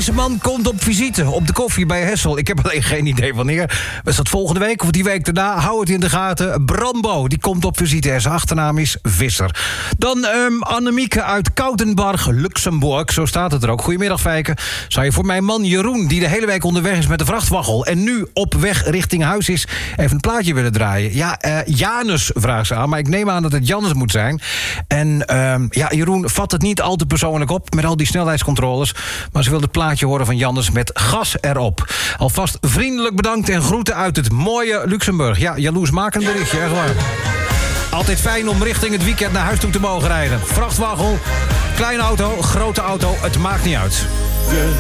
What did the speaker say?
Deze man komt op visite op de koffie bij Hessel. Ik heb alleen geen idee wanneer. Was dat volgende week of die week daarna? Hou het in de gaten. Brambo, die komt op visite. Zijn achternaam is Visser. Dan Annemieke uit Koutenbarg, Luxemburg. Zo staat het er ook. Goedemiddag, Fijke. Zou je voor mijn man Jeroen, die de hele week onderweg is met de vrachtwaggel en nu op weg richting huis is, even een plaatje willen draaien? Ja, Janus vraagt ze aan, maar ik neem aan dat het Janus moet zijn. En Jeroen vat het niet al te persoonlijk op met al die snelheidscontroles, maar ze wil het plaatje horen van Janus met gas erop. Alvast vriendelijk bedankt en groeten uit het mooie Luxemburg. Ja, jaloersmakend berichtje, echt waar. Altijd fijn om richting het weekend naar huis toe te mogen rijden. Vrachtwaggel, kleine auto, grote auto, het maakt niet uit. De